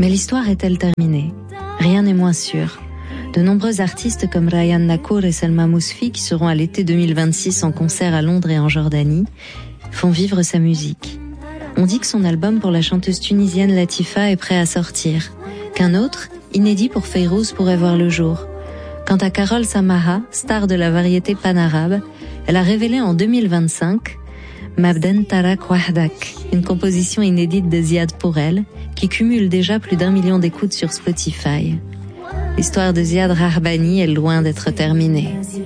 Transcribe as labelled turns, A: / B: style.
A: Mais l'histoire est-elle terminée? Rien n'est moins sûr. De nombreux artistes comme Ryan Nakour et Selma Mousfi, qui seront à l'été 2026 en concert à Londres et en Jordanie, font vivre sa musique. On dit que son album pour la chanteuse tunisienne Latifa est prêt à sortir, qu'un autre, inédit pour Fayrouz, pourrait voir le jour. Quant à Carole Samaha, star de la variété panarabe, elle a révélé en 2025 Mabden Tarak Wahdak, une composition inédite de Ziad pour elle, qui cumule déjà plus d'1 million d'écoutes sur Spotify. L'histoire de Ziad Rahbani est loin d'être terminée.